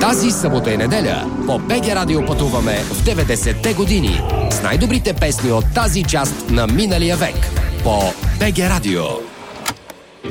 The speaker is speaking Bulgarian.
Тази събота и неделя по БГ Радио пътуваме в 90-те години с най-добрите песни от тази част на миналия век по БГ Радио.